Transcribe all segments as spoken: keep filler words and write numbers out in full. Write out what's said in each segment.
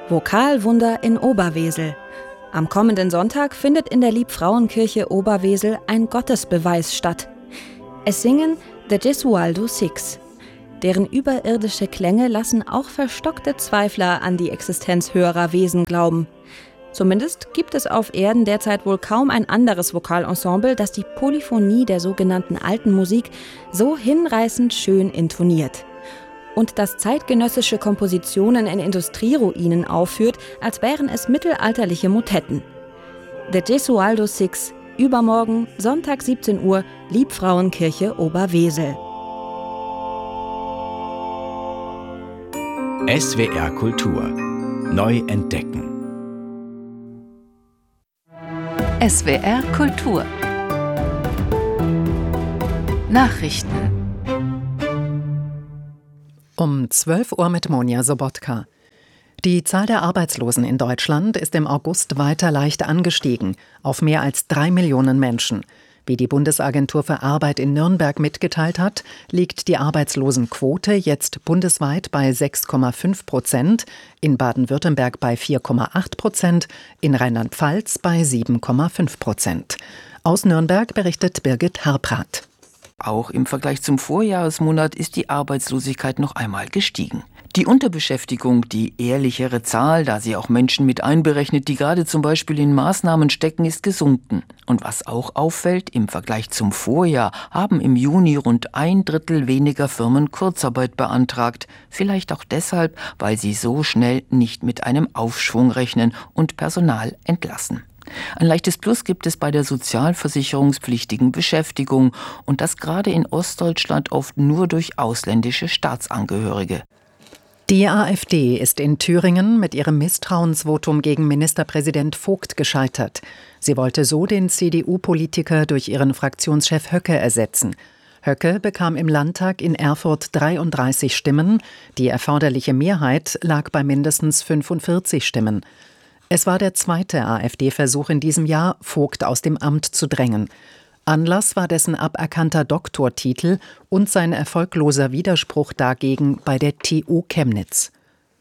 Vokalwunder in Oberwesel. Am kommenden Sonntag findet in der Liebfrauenkirche Oberwesel ein Gottesbeweis statt. Es singen The Gesualdo Six. Deren überirdische Klänge lassen auch verstockte Zweifler an die Existenz höherer Wesen glauben. Zumindest gibt es auf Erden derzeit wohl kaum ein anderes Vokalensemble, das die Polyphonie der sogenannten alten Musik so hinreißend schön intoniert. Und das zeitgenössische Kompositionen in Industrieruinen aufführt, als wären es mittelalterliche Motetten. The Gesualdo Six, übermorgen, Sonntag siebzehn Uhr, Liebfrauenkirche Oberwesel. S W R Kultur. Neu entdecken. S W R Kultur. Nachrichten. Um zwölf Uhr mit Monja Sobotka. Die Zahl der Arbeitslosen in Deutschland ist im August weiter leicht angestiegen, auf mehr als drei Millionen Menschen. Wie die Bundesagentur für Arbeit in Nürnberg mitgeteilt hat, liegt die Arbeitslosenquote jetzt bundesweit bei sechs Komma fünf Prozent, in Baden-Württemberg bei vier Komma acht Prozent, in Rheinland-Pfalz bei sieben Komma fünf Prozent. Aus Nürnberg berichtet Birgit Harprath. Auch im Vergleich zum Vorjahresmonat ist die Arbeitslosigkeit noch einmal gestiegen. Die Unterbeschäftigung, die ehrlichere Zahl, da sie auch Menschen mit einberechnet, die gerade zum Beispiel in Maßnahmen stecken, ist gesunken. Und was auch auffällt, im Vergleich zum Vorjahr haben im Juni rund ein Drittel weniger Firmen Kurzarbeit beantragt. Vielleicht auch deshalb, weil sie so schnell nicht mit einem Aufschwung rechnen und Personal entlassen. Ein leichtes Plus gibt es bei der sozialversicherungspflichtigen Beschäftigung und das gerade in Ostdeutschland oft nur durch ausländische Staatsangehörige. Die AfD ist in Thüringen mit ihrem Misstrauensvotum gegen Ministerpräsident Vogt gescheitert. Sie wollte so den C D U-Politiker durch ihren Fraktionschef Höcke ersetzen. Höcke bekam im Landtag in Erfurt dreiunddreißig Stimmen. Die erforderliche Mehrheit lag bei mindestens fünfundvierzig Stimmen. Es war der zweite AfD-Versuch in diesem Jahr, Vogt aus dem Amt zu drängen. Anlass war dessen aberkannter Doktortitel und sein erfolgloser Widerspruch dagegen bei der T U Chemnitz.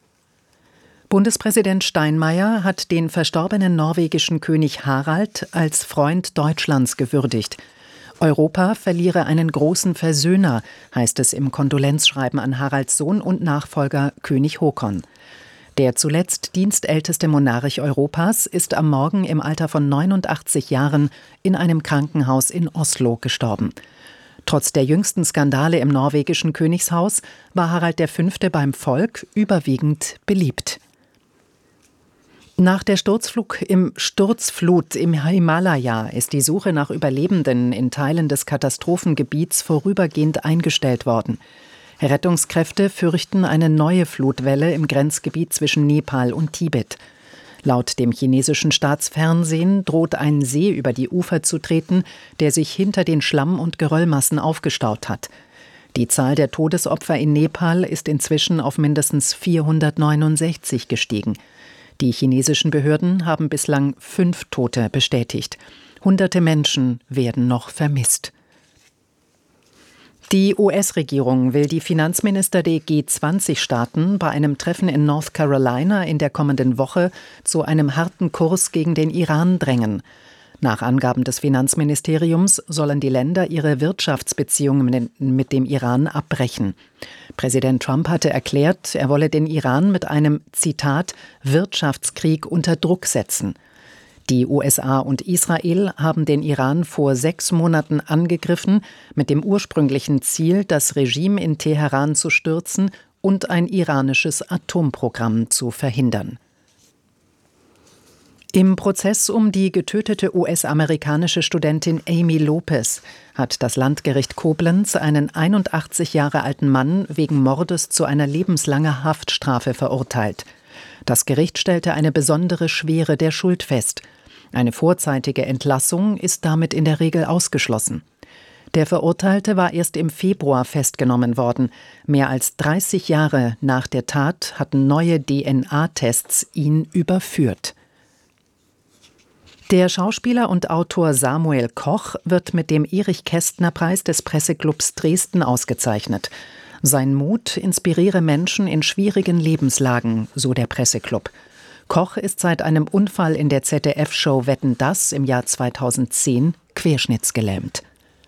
Bundespräsident Steinmeier hat den verstorbenen norwegischen König Harald als Freund Deutschlands gewürdigt. Europa verliere einen großen Versöhner, heißt es im Kondolenzschreiben an Haralds Sohn und Nachfolger König Håkon. Der zuletzt dienstälteste Monarch Europas ist am Morgen im Alter von neunundachtzig Jahren in einem Krankenhaus in Oslo gestorben. Trotz der jüngsten Skandale im norwegischen Königshaus war Harald der Fünfte beim Volk überwiegend beliebt. Nach der Sturzflug im Sturzflut im Himalaya ist die Suche nach Überlebenden in Teilen des Katastrophengebiets vorübergehend eingestellt worden. Rettungskräfte fürchten eine neue Flutwelle im Grenzgebiet zwischen Nepal und Tibet. Laut dem chinesischen Staatsfernsehen droht ein See über die Ufer zu treten, der sich hinter den Schlamm- und Geröllmassen aufgestaut hat. Die Zahl der Todesopfer in Nepal ist inzwischen auf mindestens vierhundertneunundsechzig gestiegen. Die chinesischen Behörden haben bislang fünf Tote bestätigt. Hunderte Menschen werden noch vermisst. Die U S-Regierung will die Finanzminister der G zwanzig Staaten bei einem Treffen in North Carolina in der kommenden Woche zu einem harten Kurs gegen den Iran drängen. Nach Angaben des Finanzministeriums sollen die Länder ihre Wirtschaftsbeziehungen mit dem Iran abbrechen. Präsident Trump hatte erklärt, er wolle den Iran mit einem, Zitat, Wirtschaftskrieg unter Druck setzen. Die U S A und Israel haben den Iran vor sechs Monaten angegriffen, mit dem ursprünglichen Ziel, das Regime in Teheran zu stürzen und ein iranisches Atomprogramm zu verhindern. Im Prozess um die getötete U S-amerikanische Studentin Amy Lopez hat das Landgericht Koblenz einen einundachtzig Jahre alten Mann wegen Mordes zu einer lebenslangen Haftstrafe verurteilt. Das Gericht stellte eine besondere Schwere der Schuld fest. Eine vorzeitige Entlassung ist damit in der Regel ausgeschlossen. Der Verurteilte war erst im Februar festgenommen worden. Mehr als dreißig Jahre nach der Tat hatten neue D N A-Tests ihn überführt. Der Schauspieler und Autor Samuel Koch wird mit dem Erich-Kästner-Preis des Presseclubs Dresden ausgezeichnet. Sein Mut inspiriere Menschen in schwierigen Lebenslagen, so der Presseclub. Koch ist seit einem Unfall in der Z D F-Show Wetten, dass im Jahr zweitausendzehn querschnittsgelähmt.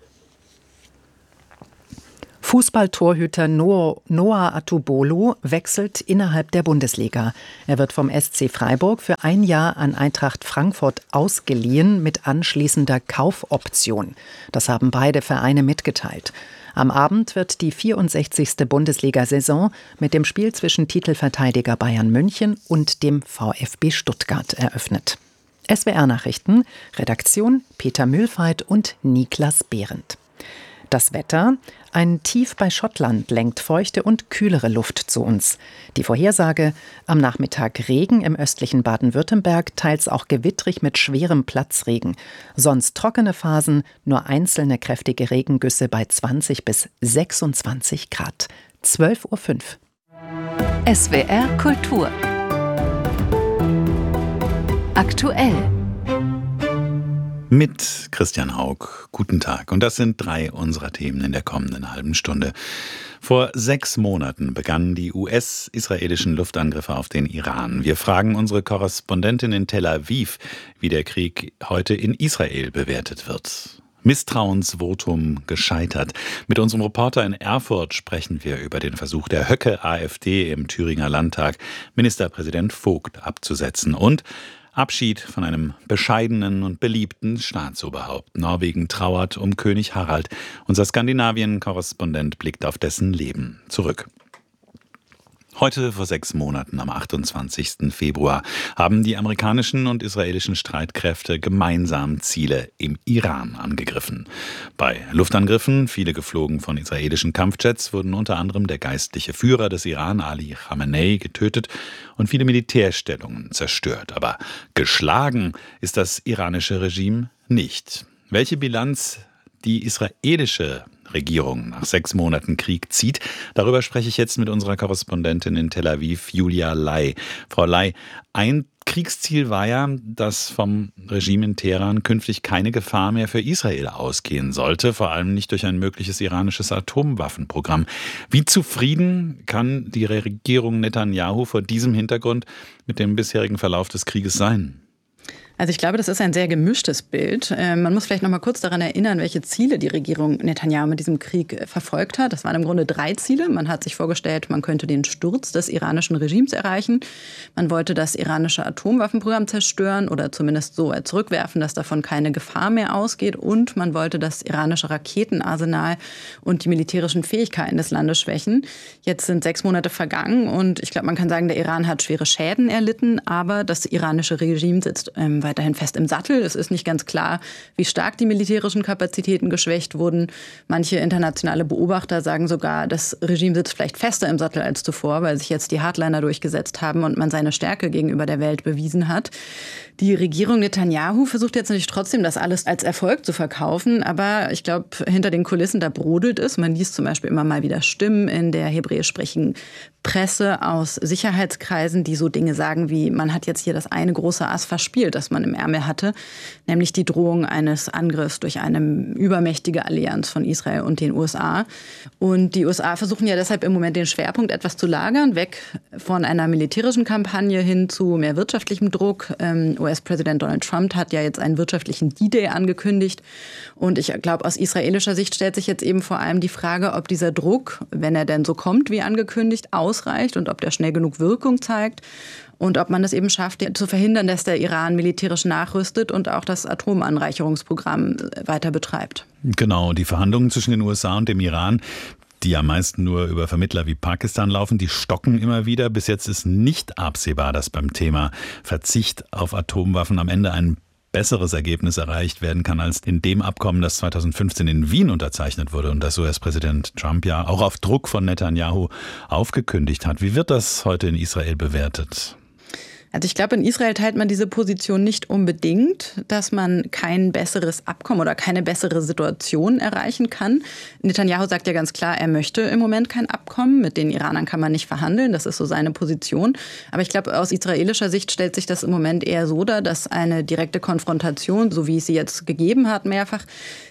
Fußballtorhüter Noah Atubolo wechselt innerhalb der Bundesliga. Er wird vom S C Freiburg für ein Jahr an Eintracht Frankfurt ausgeliehen mit anschließender Kaufoption. Das haben beide Vereine mitgeteilt. Am Abend wird die vierundsechzigste Bundesliga-Saison mit dem Spiel zwischen Titelverteidiger Bayern München und dem VfB Stuttgart eröffnet. S W R-Nachrichten, Redaktion Peter Mühlfeit und Niklas Behrendt. Das Wetter: Ein Tief bei Schottland lenkt feuchte und kühlere Luft zu uns. Die Vorhersage: am Nachmittag Regen im östlichen Baden-Württemberg, teils auch gewittrig mit schwerem Platzregen. Sonst trockene Phasen, nur einzelne kräftige Regengüsse bei zwanzig bis sechsundzwanzig Grad. zwölf Uhr fünf. S W R Kultur. Aktuell. Mit Christian Haug. Guten Tag. Und das sind drei unserer Themen in der kommenden halben Stunde. Vor sechs Monaten begannen die U S-israelischen Luftangriffe auf den Iran. Wir fragen unsere Korrespondentin in Tel Aviv, wie der Krieg heute in Israel bewertet wird. Misstrauensvotum gescheitert. Mit unserem Reporter in Erfurt sprechen wir über den Versuch der Höcke-AfD im Thüringer Landtag, Ministerpräsident Vogt abzusetzen. Und Abschied von einem bescheidenen und beliebten Staatsoberhaupt. Norwegen trauert um König Harald. Unser Skandinavien-Korrespondent blickt auf dessen Leben zurück. Heute vor sechs Monaten, am achtundzwanzigsten Februar, haben die amerikanischen und israelischen Streitkräfte gemeinsam Ziele im Iran angegriffen. Bei Luftangriffen, viele geflogen von israelischen Kampfjets, wurden unter anderem der geistliche Führer des Iran, Ali Khamenei, getötet und viele Militärstellungen zerstört. Aber geschlagen ist das iranische Regime nicht. Welche Bilanz die israelische Regierung nach sechs Monaten Krieg zieht, darüber spreche ich jetzt mit unserer Korrespondentin in Tel Aviv, Julia Lai. Frau Lai, ein Kriegsziel war ja, dass vom Regime in Teheran künftig keine Gefahr mehr für Israel ausgehen sollte, vor allem nicht durch ein mögliches iranisches Atomwaffenprogramm. Wie zufrieden kann die Regierung Netanyahu vor diesem Hintergrund mit dem bisherigen Verlauf des Krieges sein? Also ich glaube, das ist ein sehr gemischtes Bild. Man muss vielleicht noch mal kurz daran erinnern, welche Ziele die Regierung Netanyahu mit diesem Krieg verfolgt hat. Das waren im Grunde drei Ziele. Man hat sich vorgestellt, man könnte den Sturz des iranischen Regimes erreichen. Man wollte das iranische Atomwaffenprogramm zerstören oder zumindest so weit zurückwerfen, dass davon keine Gefahr mehr ausgeht. Und man wollte das iranische Raketenarsenal und die militärischen Fähigkeiten des Landes schwächen. Jetzt sind sechs Monate vergangen und ich glaube, man kann sagen, der Iran hat schwere Schäden erlitten, aber das iranische Regime sitzt ähm, weiterhin fest im Sattel. Es ist nicht ganz klar, wie stark die militärischen Kapazitäten geschwächt wurden. Manche internationale Beobachter sagen sogar, das Regime sitzt vielleicht fester im Sattel als zuvor, weil sich jetzt die Hardliner durchgesetzt haben und man seine Stärke gegenüber der Welt bewiesen hat. Die Regierung Netanyahu versucht jetzt natürlich trotzdem, das alles als Erfolg zu verkaufen. Aber ich glaube, hinter den Kulissen, da brodelt es. Man liest zum Beispiel immer mal wieder Stimmen in der hebräisch sprechenden Presse aus Sicherheitskreisen, die so Dinge sagen wie, man hat jetzt hier das eine große Ass verspielt, das man im Ärmel hatte, nämlich die Drohung eines Angriffs durch eine übermächtige Allianz von Israel und den U S A. Und die U S A versuchen ja deshalb im Moment den Schwerpunkt etwas zu lagern, weg von einer militärischen Kampagne hin zu mehr wirtschaftlichem Druck. Ähm, U S-Präsident Donald Trump hat ja jetzt einen wirtschaftlichen D-Day angekündigt. Und ich glaube, aus israelischer Sicht stellt sich jetzt eben vor allem die Frage, ob dieser Druck, wenn er denn so kommt wie angekündigt, ausreicht und ob der schnell genug Wirkung zeigt. Und ob man es eben schafft, zu verhindern, dass der Iran militärisch nachrüstet und auch das Atomanreicherungsprogramm weiter betreibt. Genau, die Verhandlungen zwischen den U S A und dem Iran, die am meisten nur über Vermittler wie Pakistan laufen, die stocken immer wieder. Bis jetzt ist nicht absehbar, dass beim Thema Verzicht auf Atomwaffen am Ende ein besseres Ergebnis erreicht werden kann als in dem Abkommen, das zweitausendfünfzehn in Wien unterzeichnet wurde und das U S-Präsident Trump ja auch auf Druck von Netanyahu aufgekündigt hat. Wie wird das heute in Israel bewertet? Also ich glaube, in Israel teilt man diese Position nicht unbedingt, dass man kein besseres Abkommen oder keine bessere Situation erreichen kann. Netanyahu sagt ja ganz klar, er möchte im Moment kein Abkommen. Mit den Iranern kann man nicht verhandeln. Das ist so seine Position. Aber ich glaube, aus israelischer Sicht stellt sich das im Moment eher so dar, dass eine direkte Konfrontation, so wie es sie jetzt gegeben hat, mehrfach,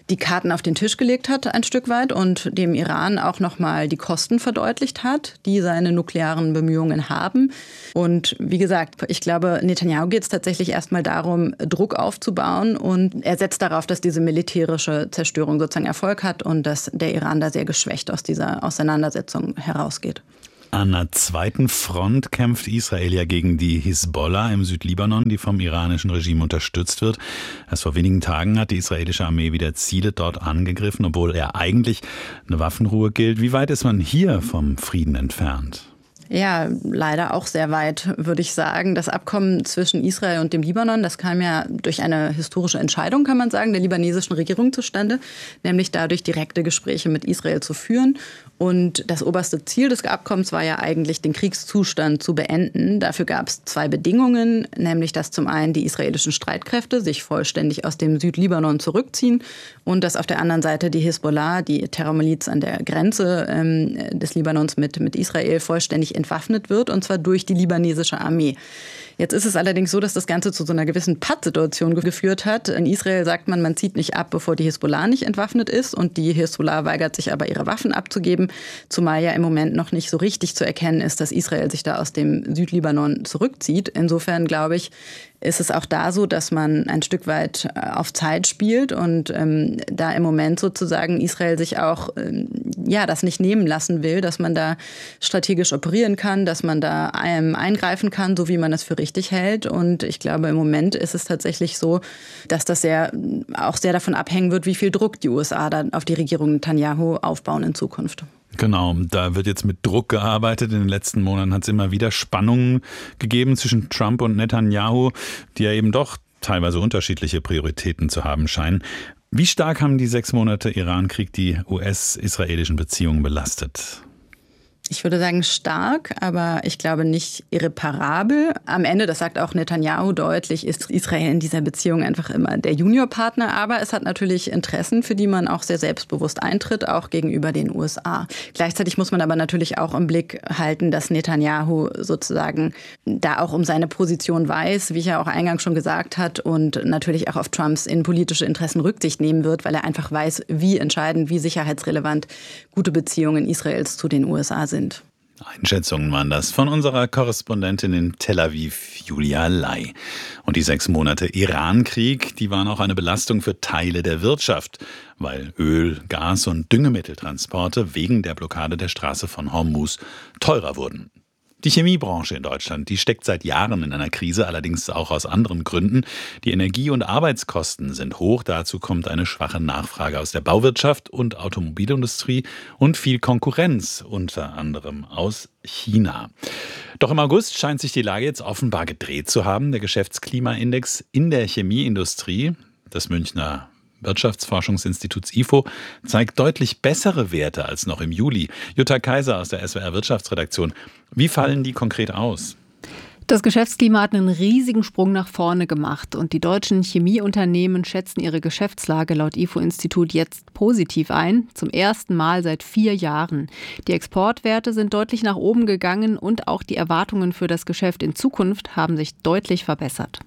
die Karten auf den Tisch gelegt hat ein Stück weit und dem Iran auch nochmal die Kosten verdeutlicht hat, die seine nuklearen Bemühungen haben. Und wie gesagt, ich glaube, Netanyahu geht es tatsächlich erstmal darum, Druck aufzubauen und er setzt darauf, dass diese militärische Zerstörung sozusagen Erfolg hat und dass der Iran da sehr geschwächt aus dieser Auseinandersetzung herausgeht. An einer zweiten Front kämpft Israel ja gegen die Hisbollah im Südlibanon, die vom iranischen Regime unterstützt wird. Erst vor wenigen Tagen hat die israelische Armee wieder Ziele dort angegriffen, obwohl er eigentlich eine Waffenruhe gilt. Wie weit ist man hier vom Frieden entfernt? Ja, leider auch sehr weit, würde ich sagen. Das Abkommen zwischen Israel und dem Libanon, das kam ja durch eine historische Entscheidung, kann man sagen, der libanesischen Regierung zustande, nämlich dadurch direkte Gespräche mit Israel zu führen. Und das oberste Ziel des Abkommens war ja eigentlich, den Kriegszustand zu beenden. Dafür gab es zwei Bedingungen, nämlich dass zum einen die israelischen Streitkräfte sich vollständig aus dem Südlibanon zurückziehen und dass auf der anderen Seite die Hisbollah, die Terrormiliz an der Grenze ähm, des Libanons mit, mit Israel, vollständig entwaffnet wird, und zwar durch die libanesische Armee. Jetzt ist es allerdings so, dass das Ganze zu so einer gewissen Pattsituation geführt hat. In Israel sagt man, man zieht nicht ab, bevor die Hisbollah nicht entwaffnet ist. Und die Hisbollah weigert sich aber, ihre Waffen abzugeben. Zumal ja im Moment noch nicht so richtig zu erkennen ist, dass Israel sich da aus dem Südlibanon zurückzieht. Insofern glaube ich, ist es auch da so, dass man ein Stück weit auf Zeit spielt und ähm, da im Moment sozusagen Israel sich auch ähm, ja, das nicht nehmen lassen will, dass man da strategisch operieren kann, dass man da ähm, eingreifen kann, so wie man es für richtig hält. Und ich glaube, im Moment ist es tatsächlich so, dass das sehr, auch sehr davon abhängen wird, wie viel Druck die U S A dann auf die Regierung Netanyahu aufbauen in Zukunft. Genau, da wird jetzt mit Druck gearbeitet. In den letzten Monaten hat es immer wieder Spannungen gegeben zwischen Trump und Netanyahu, die ja eben doch teilweise unterschiedliche Prioritäten zu haben scheinen. Wie stark haben die sechs Monate Iran-Krieg die U S-israelischen Beziehungen belastet? Ich würde sagen stark, aber ich glaube nicht irreparabel. Am Ende, das sagt auch Netanyahu deutlich, ist Israel in dieser Beziehung einfach immer der Juniorpartner. Aber es hat natürlich Interessen, für die man auch sehr selbstbewusst eintritt, auch gegenüber den U S A. Gleichzeitig muss man aber natürlich auch im Blick halten, dass Netanyahu sozusagen da auch um seine Position weiß, wie er auch eingangs schon gesagt hat, und natürlich auch auf Trumps innenpolitische Interessen Rücksicht nehmen wird, weil er einfach weiß, wie entscheidend, wie sicherheitsrelevant gute Beziehungen Israels zu den U S A sind. Einschätzungen waren das von unserer Korrespondentin in Tel Aviv, Julia Lai. Und die sechs Monate Iran-Krieg, die waren auch eine Belastung für Teile der Wirtschaft, weil Öl, Gas und Düngemitteltransporte wegen der Blockade der Straße von Hormuz teurer wurden. Die Chemiebranche in Deutschland, die steckt seit Jahren in einer Krise, allerdings auch aus anderen Gründen. Die Energie- und Arbeitskosten sind hoch. Dazu kommt eine schwache Nachfrage aus der Bauwirtschaft und Automobilindustrie und viel Konkurrenz, unter anderem aus China. Doch im August scheint sich die Lage jetzt offenbar gedreht zu haben. Der Geschäftsklimaindex in der Chemieindustrie, das Münchner Wirtschaftsforschungsinstituts I F O, zeigt deutlich bessere Werte als noch im Juli. Jutta Kaiser aus der S W R Wirtschaftsredaktion. Wie fallen die konkret aus? Das Geschäftsklima hat einen riesigen Sprung nach vorne gemacht und die deutschen Chemieunternehmen schätzen ihre Geschäftslage laut I F O-Institut jetzt positiv ein, zum ersten Mal seit vier Jahren. Die Exportwerte sind deutlich nach oben gegangen und auch die Erwartungen für das Geschäft in Zukunft haben sich deutlich verbessert.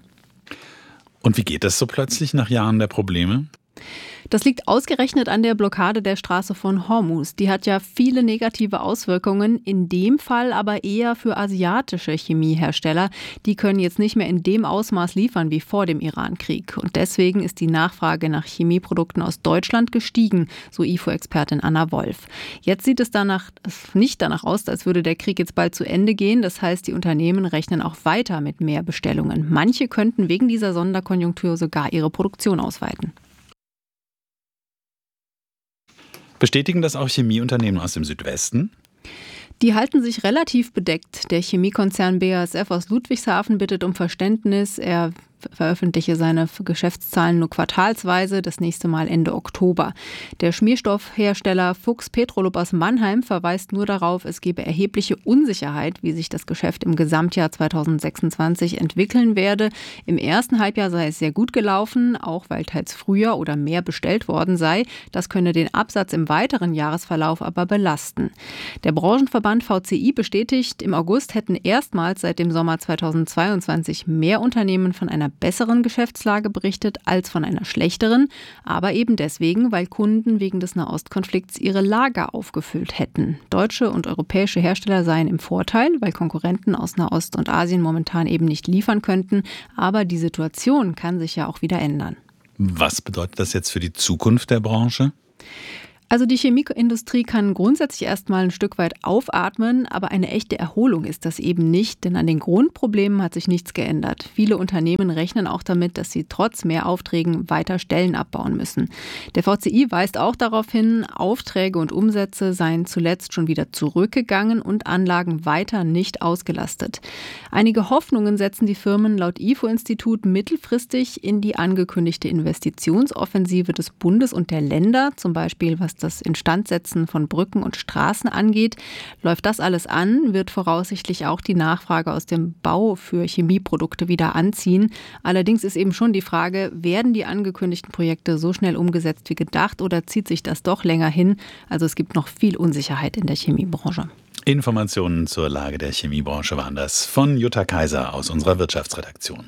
Und wie geht das so plötzlich nach Jahren der Probleme? Das liegt ausgerechnet an der Blockade der Straße von Hormuz. Die hat ja viele negative Auswirkungen, in dem Fall aber eher für asiatische Chemiehersteller. Die können jetzt nicht mehr in dem Ausmaß liefern wie vor dem Iran-Krieg. Und deswegen ist die Nachfrage nach Chemieprodukten aus Deutschland gestiegen, so I F O-Expertin Anna Wolf. Jetzt sieht es danach nicht danach aus, als würde der Krieg jetzt bald zu Ende gehen. Das heißt, die Unternehmen rechnen auch weiter mit mehr Bestellungen. Manche könnten wegen dieser Sonderkonjunktur sogar ihre Produktion ausweiten. Bestätigen das auch Chemieunternehmen aus dem Südwesten? Die halten sich relativ bedeckt. Der Chemiekonzern B A S F aus Ludwigshafen bittet um Verständnis. Er veröffentliche seine Geschäftszahlen nur quartalsweise, das nächste Mal Ende Oktober. Der Schmierstoffhersteller Fuchs Petrolub aus Mannheim verweist nur darauf, es gebe erhebliche Unsicherheit, wie sich das Geschäft im Gesamtjahr zweitausendsechsundzwanzig entwickeln werde. Im ersten Halbjahr sei es sehr gut gelaufen, auch weil teils früher oder mehr bestellt worden sei. Das könne den Absatz im weiteren Jahresverlauf aber belasten. Der Branchenverband V C I bestätigt, im August hätten erstmals seit dem Sommer zweitausendzweiundzwanzig mehr Unternehmen von einer besseren Geschäftslage berichtet als von einer schlechteren, aber eben deswegen, weil Kunden wegen des Nahostkonflikts ihre Lager aufgefüllt hätten. Deutsche und europäische Hersteller seien im Vorteil, weil Konkurrenten aus Nahost und Asien momentan eben nicht liefern könnten, aber die Situation kann sich ja auch wieder ändern. Was bedeutet das jetzt für die Zukunft der Branche? Also die Chemieindustrie kann grundsätzlich erstmal ein Stück weit aufatmen, aber eine echte Erholung ist das eben nicht, denn an den Grundproblemen hat sich nichts geändert. Viele Unternehmen rechnen auch damit, dass sie trotz mehr Aufträgen weiter Stellen abbauen müssen. Der V C I weist auch darauf hin, Aufträge und Umsätze seien zuletzt schon wieder zurückgegangen und Anlagen weiter nicht ausgelastet. Einige Hoffnungen setzen die Firmen laut I F O-Institut mittelfristig in die angekündigte Investitionsoffensive des Bundes und der Länder, zum Beispiel was das Instandsetzen von Brücken und Straßen angeht. Läuft das alles an, wird voraussichtlich auch die Nachfrage aus dem Bau für Chemieprodukte wieder anziehen. Allerdings ist eben schon die Frage, werden die angekündigten Projekte so schnell umgesetzt wie gedacht oder zieht sich das doch länger hin? Also es gibt noch viel Unsicherheit in der Chemiebranche. Informationen zur Lage der Chemiebranche waren das von Jutta Kaiser aus unserer Wirtschaftsredaktion.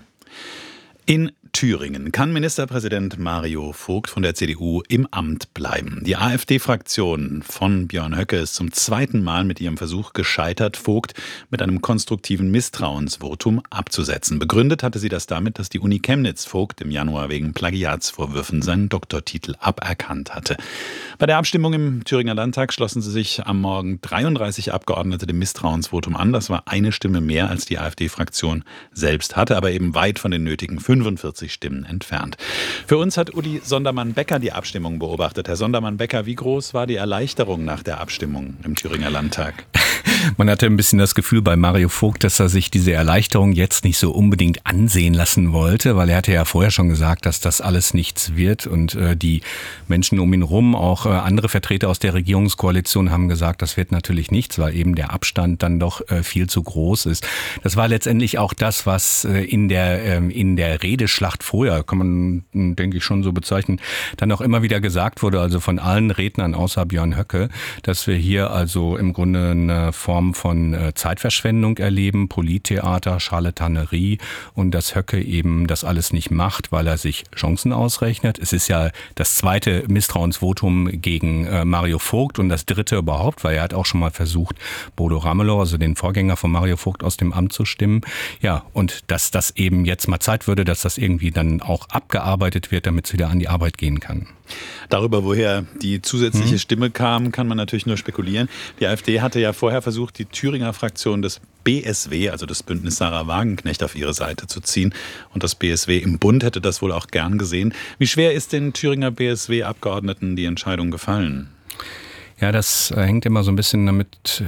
In Thüringen kann Ministerpräsident Mario Vogt von der C D U im Amt bleiben. Die AfD-Fraktion von Björn Höcke ist zum zweiten Mal mit ihrem Versuch gescheitert, Vogt mit einem konstruktiven Misstrauensvotum abzusetzen. Begründet hatte sie das damit, dass die Uni Chemnitz Vogt im Januar wegen Plagiatsvorwürfen seinen Doktortitel aberkannt hatte. Bei der Abstimmung im Thüringer Landtag schlossen sie sich am Morgen dreiunddreißig Abgeordnete dem Misstrauensvotum an. Das war eine Stimme mehr, als die AfD-Fraktion selbst hatte, aber eben weit von den nötigen fünfundvierzig Stimmen entfernt. Für uns hat Uli Sondermann-Becker die Abstimmung beobachtet. Herr Sondermann-Becker, wie groß war die Erleichterung nach der Abstimmung im Thüringer Landtag? Man hatte ein bisschen das Gefühl bei Mario Vogt, dass er sich diese Erleichterung jetzt nicht so unbedingt ansehen lassen wollte, weil er hatte ja vorher schon gesagt, dass das alles nichts wird und äh, die Menschen um ihn rum, auch äh, andere Vertreter aus der Regierungskoalition haben gesagt, das wird natürlich nichts, weil eben der Abstand dann doch äh, viel zu groß ist. Das war letztendlich auch das, was äh, in der äh, in der Redeschlacht vorher, kann man, denke ich, schon so bezeichnen, dann auch immer wieder gesagt wurde, also von allen Rednern außer Björn Höcke, dass wir hier also im Grunde eine Form von Zeitverschwendung erleben, Polittheater, Charlatanerie und dass Höcke eben das alles nicht macht, weil er sich Chancen ausrechnet. Es ist ja das zweite Misstrauensvotum gegen Mario Vogt und das dritte überhaupt, weil er hat auch schon mal versucht, Bodo Ramelow, also den Vorgänger von Mario Vogt, aus dem Amt zu stimmen. Ja, und dass das eben jetzt mal Zeit würde, dass das irgendwie dann auch abgearbeitet wird, damit es wieder an die Arbeit gehen kann. Darüber, woher die zusätzliche hm. Stimme kam, kann man natürlich nur spekulieren. Die AfD hatte ja vorher versucht, die Thüringer Fraktion des B S W, also des Bündnis Sarah Wagenknecht, auf ihre Seite zu ziehen. Und das B S W im Bund hätte das wohl auch gern gesehen. Wie schwer ist den Thüringer B S W-Abgeordneten die Entscheidung gefallen? Ja, das hängt immer so ein bisschen damit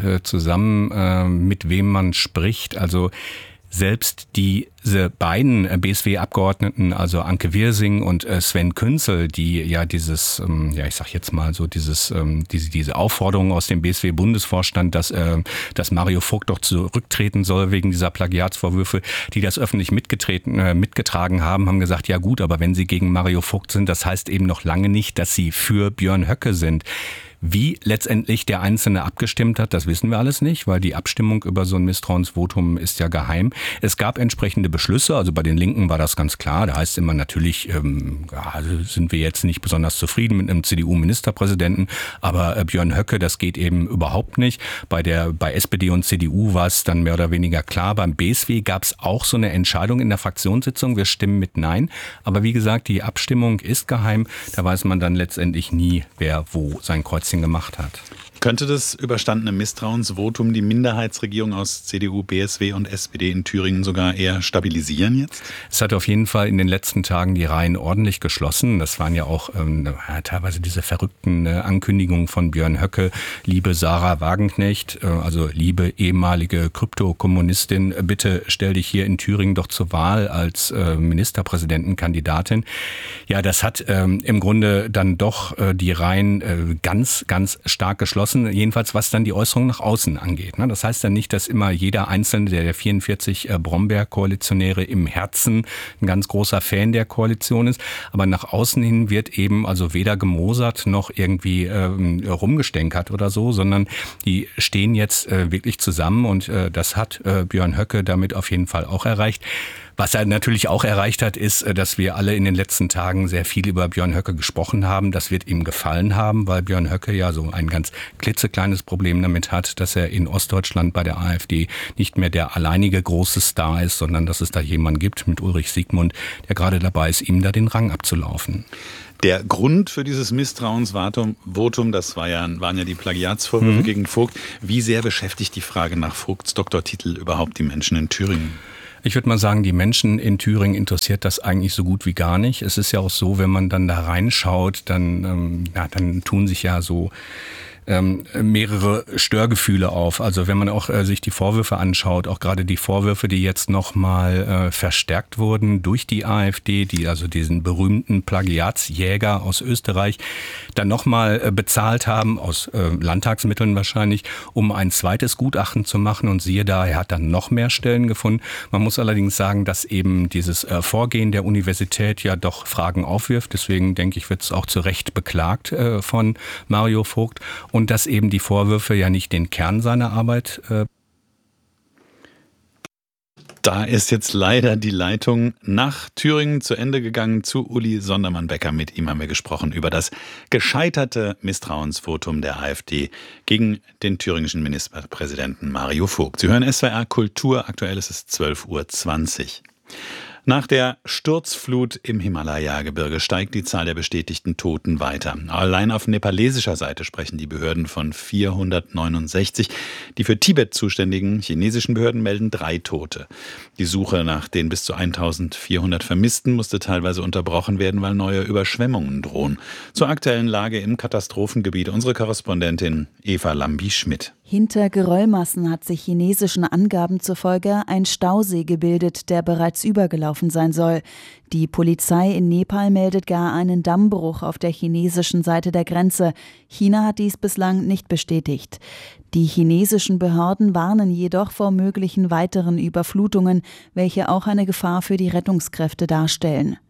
zusammen, mit wem man spricht. Also selbst diese beiden B S W-Abgeordneten, also Anke Wirsing und Sven Künzel, die ja dieses, ja ich sag jetzt mal so dieses, diese, diese Aufforderung aus dem B S W-Bundesvorstand, dass, dass Mario Vogt doch zurücktreten soll wegen dieser Plagiatsvorwürfe, die das öffentlich mitgetreten, mitgetragen haben, haben gesagt, ja gut, aber wenn sie gegen Mario Vogt sind, das heißt eben noch lange nicht, dass sie für Björn Höcke sind. Wie letztendlich der Einzelne abgestimmt hat, das wissen wir alles nicht, weil die Abstimmung über so ein Misstrauensvotum ist ja geheim. Es gab entsprechende Beschlüsse, also bei den Linken war das ganz klar. Da heißt immer natürlich, ähm, ja, sind wir jetzt nicht besonders zufrieden mit einem C D U-Ministerpräsidenten, aber äh, Björn Höcke, das geht eben überhaupt nicht. Bei der bei S P D und C D U war es dann mehr oder weniger klar. Beim B S W gab es auch so eine Entscheidung in der Fraktionssitzung, wir stimmen mit Nein. Aber wie gesagt, die Abstimmung ist geheim. Da weiß man dann letztendlich nie, wer wo sein Kreuz gemacht hat. Könnte das überstandene Misstrauensvotum die Minderheitsregierung aus C D U, B S W und S P D in Thüringen sogar eher stabilisieren jetzt? Es hat auf jeden Fall in den letzten Tagen die Reihen ordentlich geschlossen. Das waren ja auch ähm, teilweise diese verrückten äh, Ankündigungen von Björn Höcke, liebe Sarah Wagenknecht, äh, also liebe ehemalige Kryptokommunistin, bitte stell dich hier in Thüringen doch zur Wahl als äh, Ministerpräsidentenkandidatin. Ja, das hat ähm, im Grunde dann doch äh, die Reihen äh, ganz, ganz stark geschlossen. außen, jedenfalls was dann die Äußerung nach außen angeht. Das heißt dann nicht, dass immer jeder Einzelne der vierundvierzig Brombeer-Koalitionäre im Herzen ein ganz großer Fan der Koalition ist, aber nach außen hin wird eben also weder gemosert noch irgendwie äh, rumgestänkert oder so, sondern die stehen jetzt äh, wirklich zusammen und äh, das hat äh, Björn Höcke damit auf jeden Fall auch erreicht. Was er natürlich auch erreicht hat, ist, dass wir alle in den letzten Tagen sehr viel über Björn Höcke gesprochen haben. Das wird ihm gefallen haben, weil Björn Höcke ja so ein ganz klitzekleines Problem damit hat, dass er in Ostdeutschland bei der AfD nicht mehr der alleinige große Star ist, sondern dass es da jemanden gibt mit Ulrich Siegmund, der gerade dabei ist, ihm da den Rang abzulaufen. Der Grund für dieses Misstrauensvotum, das war ja, waren ja die Plagiatsvorwürfe mhm. gegen Vogt. Wie sehr beschäftigt die Frage nach Vogts Doktortitel überhaupt die Menschen in Thüringen? Ich würde mal sagen, die Menschen in Thüringen interessiert das eigentlich so gut wie gar nicht. Es ist ja auch so, wenn man dann da reinschaut, dann, ähm, ja, dann tun sich ja so ähm, mehrere Störgefühle auf. Also wenn man auch äh, sich die Vorwürfe anschaut, auch gerade die Vorwürfe, die jetzt nochmal äh, verstärkt wurden durch die AfD, die also diesen berühmten Plagiatsjäger aus Österreich dann nochmal äh, bezahlt haben, aus äh, Landtagsmitteln wahrscheinlich, um ein zweites Gutachten zu machen. Und siehe da, er hat dann noch mehr Stellen gefunden. Man muss allerdings sagen, dass eben dieses äh, Vorgehen der Universität ja doch Fragen aufwirft. Deswegen denke ich, wird es auch zu Recht beklagt äh, von Mario Vogt. Und dass eben die Vorwürfe ja nicht den Kern seiner Arbeit äh Da ist jetzt leider die Leitung nach Thüringen zu Ende gegangen zu Uli Sondermann-Becker. Mit ihm haben wir gesprochen über das gescheiterte Misstrauensvotum der AfD gegen den thüringischen Ministerpräsidenten Mario Vogt. Sie hören S W R Kultur, aktuell ist es zwölf Uhr zwanzig. Nach der Sturzflut im Himalaya-Gebirge steigt die Zahl der bestätigten Toten weiter. Allein auf nepalesischer Seite sprechen die Behörden von vierhundertneunundsechzig. Die für Tibet zuständigen chinesischen Behörden melden drei Tote. Die Suche nach den bis zu eintausendvierhundert Vermissten musste teilweise unterbrochen werden, weil neue Überschwemmungen drohen. Zur aktuellen Lage im Katastrophengebiet unsere Korrespondentin Eva Lambi-Schmidt. Hinter Geröllmassen hat sich chinesischen Angaben zufolge ein Stausee gebildet, der bereits übergelaufen sein soll. Die Polizei in Nepal meldet gar einen Dammbruch auf der chinesischen Seite der Grenze. China hat dies bislang nicht bestätigt. Die chinesischen Behörden warnen jedoch vor möglichen weiteren Überflutungen, welche auch eine Gefahr für die Rettungskräfte darstellen.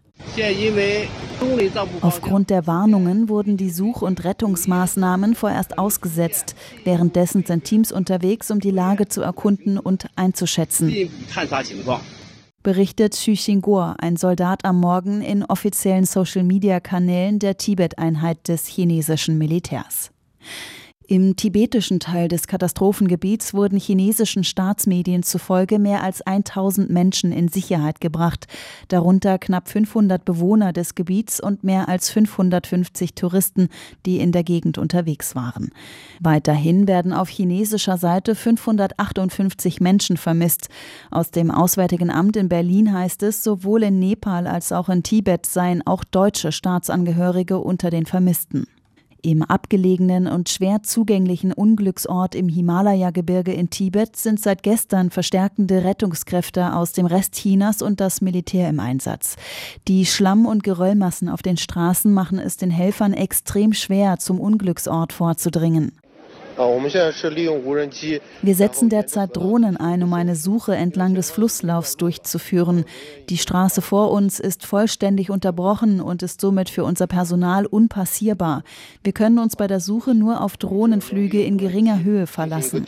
Aufgrund der Warnungen wurden die Such- und Rettungsmaßnahmen vorerst ausgesetzt. Währenddessen sind Teams unterwegs, um die Lage zu erkunden und einzuschätzen. Berichtet Xu Xingguo, ein Soldat am Morgen in offiziellen Social-Media-Kanälen der Tibet-Einheit des chinesischen Militärs. Im tibetischen Teil des Katastrophengebiets wurden chinesischen Staatsmedien zufolge mehr als tausend Menschen in Sicherheit gebracht, darunter knapp fünfhundert Bewohner des Gebiets und mehr als fünfhundertfünfzig Touristen, die in der Gegend unterwegs waren. Weiterhin werden auf chinesischer Seite fünfhundertachtundfünfzig Menschen vermisst. Aus dem Auswärtigen Amt in Berlin heißt es, sowohl in Nepal als auch in Tibet seien auch deutsche Staatsangehörige unter den Vermissten. Im abgelegenen und schwer zugänglichen Unglücksort im Himalaya-Gebirge in Tibet sind seit gestern verstärkende Rettungskräfte aus dem Rest Chinas und das Militär im Einsatz. Die Schlamm- und Geröllmassen auf den Straßen machen es den Helfern extrem schwer, zum Unglücksort vorzudringen. Wir setzen derzeit Drohnen ein, um eine Suche entlang des Flusslaufs durchzuführen. Die Straße vor uns ist vollständig unterbrochen und ist somit für unser Personal unpassierbar. Wir können uns bei der Suche nur auf Drohnenflüge in geringer Höhe verlassen,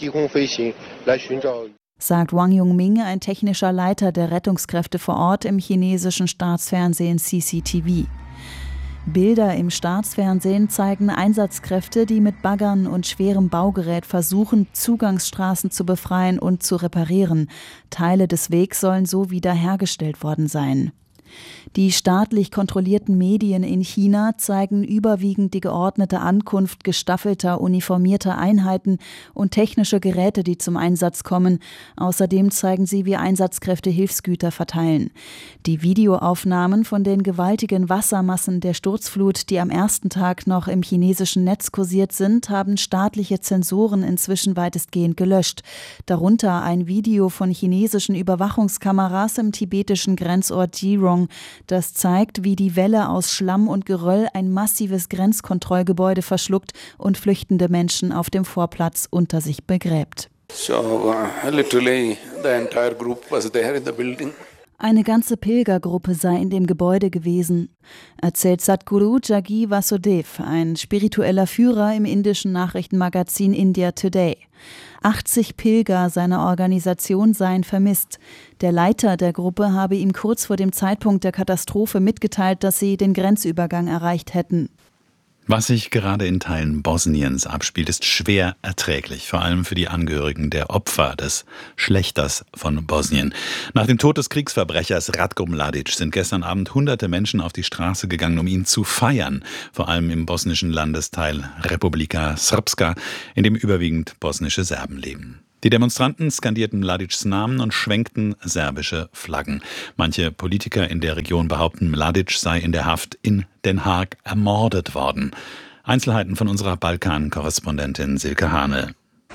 sagt Wang Yongming, ein technischer Leiter der Rettungskräfte vor Ort im chinesischen Staatsfernsehen C C T V. Bilder im Staatsfernsehen zeigen Einsatzkräfte, die mit Baggern und schwerem Baugerät versuchen, Zugangsstraßen zu befreien und zu reparieren. Teile des Wegs sollen so wiederhergestellt worden sein. Die staatlich kontrollierten Medien in China zeigen überwiegend die geordnete Ankunft gestaffelter, uniformierter Einheiten und technische Geräte, die zum Einsatz kommen. Außerdem zeigen sie, wie Einsatzkräfte Hilfsgüter verteilen. Die Videoaufnahmen von den gewaltigen Wassermassen der Sturzflut, die am ersten Tag noch im chinesischen Netz kursiert sind, haben staatliche Zensoren inzwischen weitestgehend gelöscht. Darunter ein Video von chinesischen Überwachungskameras im tibetischen Grenzort Jirong Beton. Das zeigt, wie die Welle aus Schlamm und Geröll ein massives Grenzkontrollgebäude verschluckt und flüchtende Menschen auf dem Vorplatz unter sich begräbt. So, uh, literally the entire group was there in the building. Eine ganze Pilgergruppe sei in dem Gebäude gewesen, erzählt Sadhguru Jaggi Vasudev, ein spiritueller Führer im indischen Nachrichtenmagazin India Today. achtzig Pilger seiner Organisation seien vermisst. Der Leiter der Gruppe habe ihm kurz vor dem Zeitpunkt der Katastrophe mitgeteilt, dass sie den Grenzübergang erreicht hätten. Was sich gerade in Teilen Bosniens abspielt, ist schwer erträglich, vor allem für die Angehörigen der Opfer des Schlächters von Bosnien. Nach dem Tod des Kriegsverbrechers Ratko Mladic sind gestern Abend hunderte Menschen auf die Straße gegangen, um ihn zu feiern, vor allem im bosnischen Landesteil Republika Srpska, in dem überwiegend bosnische Serben leben. Die Demonstranten skandierten Mladics Namen und schwenkten serbische Flaggen. Manche Politiker in der Region behaupten, Mladic sei in der Haft in Den Haag ermordet worden. Einzelheiten von unserer Balkan-Korrespondentin Silke Hane.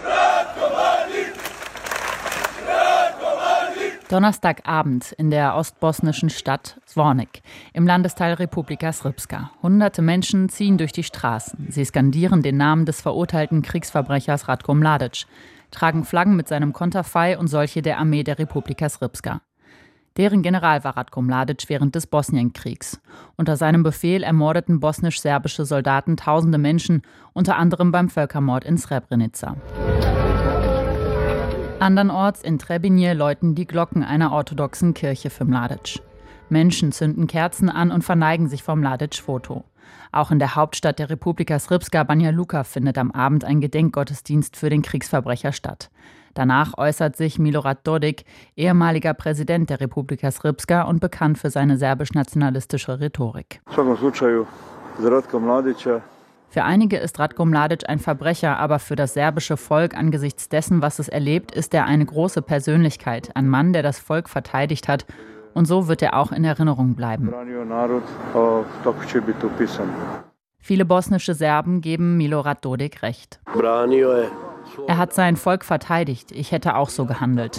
Donnerstagabend in der ostbosnischen Stadt Zvornik im Landesteil Republika Srpska. Hunderte Menschen ziehen durch die Straßen. Sie skandieren den Namen des verurteilten Kriegsverbrechers Ratko Mladic, tragen Flaggen mit seinem Konterfei und solche der Armee der Republika Srpska. Deren General war Ratko Mladic während des Bosnienkriegs. Unter seinem Befehl ermordeten bosnisch-serbische Soldaten tausende Menschen, unter anderem beim Völkermord in Srebrenica. Andernorts in Trebinje läuten die Glocken einer orthodoxen Kirche für Mladic. Menschen zünden Kerzen an und verneigen sich vor Mladic-Foto. Auch in der Hauptstadt der Republika Srpska, Banja Luka, findet am Abend ein Gedenkgottesdienst für den Kriegsverbrecher statt. Danach äußert sich Milorad Dodik, ehemaliger Präsident der Republika Srpska und bekannt für seine serbisch-nationalistische Rhetorik. Für einige ist Ratko Mladic ein Verbrecher, aber für das serbische Volk angesichts dessen, was es erlebt, ist er eine große Persönlichkeit, ein Mann, der das Volk verteidigt hat. Und so wird er auch in Erinnerung bleiben. Viele bosnische Serben geben Milorad Dodik recht. Er hat sein Volk verteidigt. Ich hätte auch so gehandelt.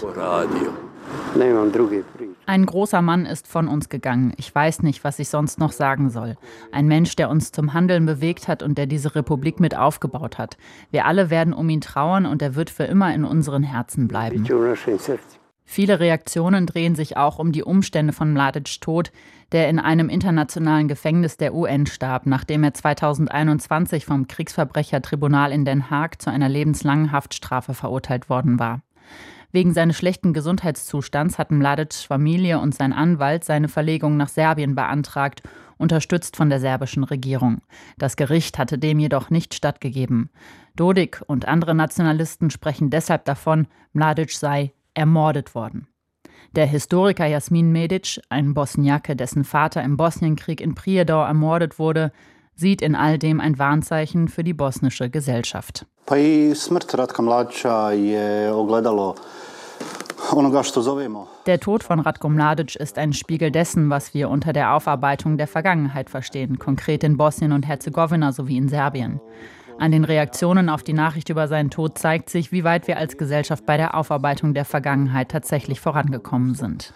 Ein großer Mann ist von uns gegangen. Ich weiß nicht, was ich sonst noch sagen soll. Ein Mensch, der uns zum Handeln bewegt hat und der diese Republik mit aufgebaut hat. Wir alle werden um ihn trauern und er wird für immer in unseren Herzen bleiben. Viele Reaktionen drehen sich auch um die Umstände von Mladics Tod, der in einem internationalen Gefängnis der U N starb, nachdem er zweitausendeinundzwanzig vom Kriegsverbrechertribunal in Den Haag zu einer lebenslangen Haftstrafe verurteilt worden war. Wegen seines schlechten Gesundheitszustands hatten Mladics Familie und sein Anwalt seine Verlegung nach Serbien beantragt, unterstützt von der serbischen Regierung. Das Gericht hatte dem jedoch nicht stattgegeben. Dodik und andere Nationalisten sprechen deshalb davon, Mladic sei ermordet worden. Der Historiker Jasmin Medic, ein Bosniake, dessen Vater im Bosnienkrieg in Prijedor ermordet wurde, sieht in all dem ein Warnzeichen für die bosnische Gesellschaft. Der Tod von Ratko Mladic ist ein Spiegel dessen, was wir unter der Aufarbeitung der Vergangenheit verstehen, konkret in Bosnien und Herzegowina sowie in Serbien. An den Reaktionen auf die Nachricht über seinen Tod zeigt sich, wie weit wir als Gesellschaft bei der Aufarbeitung der Vergangenheit tatsächlich vorangekommen sind.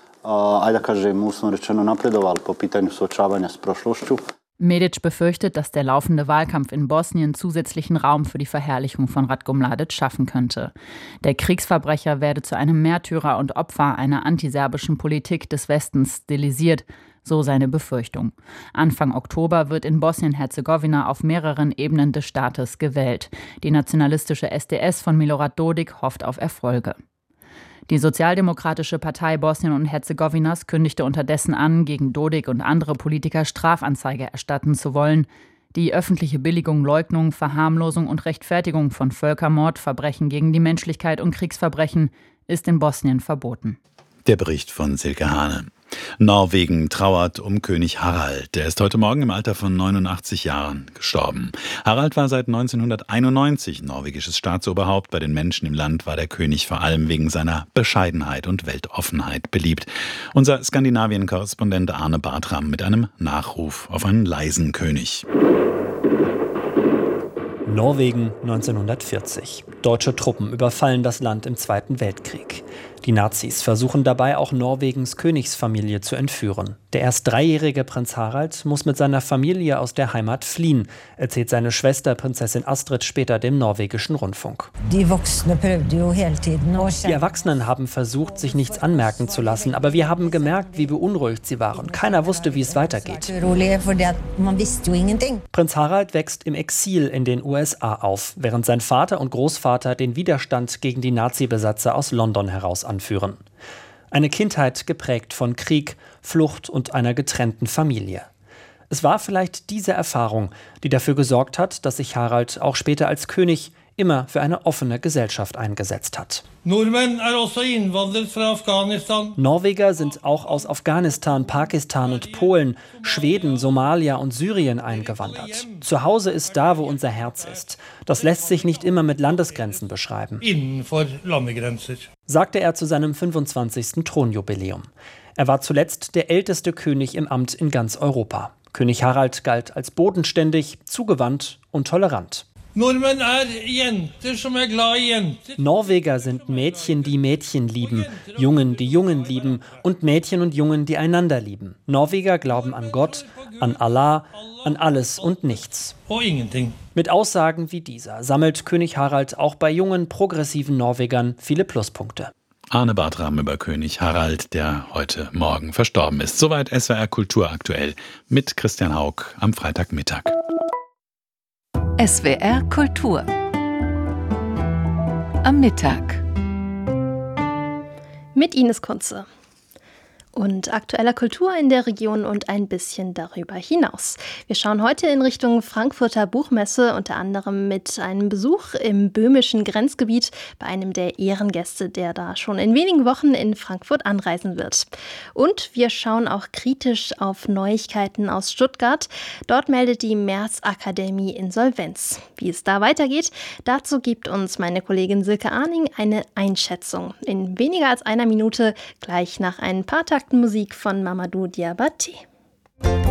Medic befürchtet, dass der laufende Wahlkampf in Bosnien zusätzlichen Raum für die Verherrlichung von Ratko Mladic schaffen könnte. Der Kriegsverbrecher werde zu einem Märtyrer und Opfer einer antiserbischen Politik des Westens stilisiert, so seine Befürchtung. Anfang Oktober wird in Bosnien-Herzegowina auf mehreren Ebenen des Staates gewählt. Die nationalistische S D S von Milorad Dodik hofft auf Erfolge. Die Sozialdemokratische Partei Bosnien und Herzegowinas kündigte unterdessen an, gegen Dodik und andere Politiker Strafanzeige erstatten zu wollen. Die öffentliche Billigung, Leugnung, Verharmlosung und Rechtfertigung von Völkermord, Verbrechen gegen die Menschlichkeit und Kriegsverbrechen ist in Bosnien verboten. Der Bericht von Silke Hane. Norwegen trauert um König Harald. Der ist heute Morgen im Alter von neunundachtzig Jahren gestorben. Harald war seit neunzehnhunderteinundneunzig norwegisches Staatsoberhaupt. Bei den Menschen im Land war der König vor allem wegen seiner Bescheidenheit und Weltoffenheit beliebt. Unser Skandinavien-Korrespondent Arne Bartram mit einem Nachruf auf einen leisen König. Norwegen neunzehnhundertvierzig. Deutsche Truppen überfallen das Land im Zweiten Weltkrieg. Die Nazis versuchen dabei auch Norwegens Königsfamilie zu entführen. Der erst dreijährige Prinz Harald muss mit seiner Familie aus der Heimat fliehen, erzählt seine Schwester Prinzessin Astrid später dem norwegischen Rundfunk. Die Erwachsenen haben versucht, sich nichts anmerken zu lassen, aber wir haben gemerkt, wie beunruhigt sie waren. Keiner wusste, wie es weitergeht. Prinz Harald wächst im Exil in den U S A auf, während sein Vater und Großvater den Widerstand gegen die Nazi-Besatzer aus London heraus anführen. Eine Kindheit geprägt von Krieg, Flucht und einer getrennten Familie. Es war vielleicht diese Erfahrung, die dafür gesorgt hat, dass sich Harald auch später als König immer für eine offene Gesellschaft eingesetzt hat. Norweger sind auch aus Afghanistan, Pakistan und Polen, Schweden, Somalia und Syrien eingewandert. Zu Hause ist da, wo unser Herz ist. Das lässt sich nicht immer mit Landesgrenzen beschreiben, sagte er zu seinem fünfundzwanzigsten Thronjubiläum. Er war zuletzt der älteste König im Amt in ganz Europa. König Harald galt als bodenständig, zugewandt und tolerant. Norweger sind Mädchen, die Mädchen lieben, Jungen, die Jungen lieben und Mädchen und Jungen, die einander lieben. Norweger glauben an Gott, an Allah, an alles und nichts. Mit Aussagen wie dieser sammelt König Harald auch bei jungen, progressiven Norwegern viele Pluspunkte. Arne Bartram über König Harald, der heute Morgen verstorben ist. Soweit S W R Kultur aktuell mit Christian Hauck am Freitagmittag. S W R Kultur am Mittag mit Ines Kunze. Und aktueller Kultur in der Region und ein bisschen darüber hinaus. Wir schauen heute in Richtung Frankfurter Buchmesse, unter anderem mit einem Besuch im böhmischen Grenzgebiet bei einem der Ehrengäste, der da schon in wenigen Wochen in Frankfurt anreisen wird. Und wir schauen auch kritisch auf Neuigkeiten aus Stuttgart. Dort meldet die März-Akademie Insolvenz. Wie es da weitergeht, dazu gibt uns meine Kollegin Silke Arning eine Einschätzung. In weniger als einer Minute, gleich nach ein paar Takten Musik von Mamadou Diabaté.